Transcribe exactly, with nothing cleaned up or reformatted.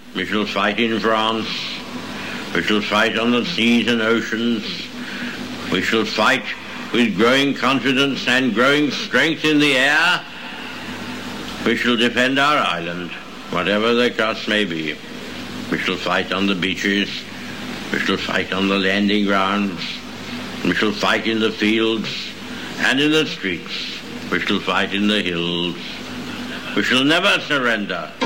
We shall fight in France. We shall fight on the seas and oceans. We shall fight with growing confidence and growing strength in the air. We shall defend our island, whatever the cost may be. We shall fight on the beaches. We shall fight on the landing grounds. We shall fight in the fields and in the streets. We shall fight in the hills. We shall never surrender